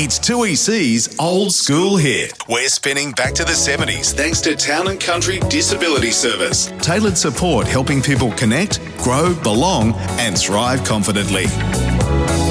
It's 2EC's Old School Hit. We're spinning back to the 70s thanks to Town and Country Disability Service. Tailored support helping people connect, grow, belong and thrive confidently.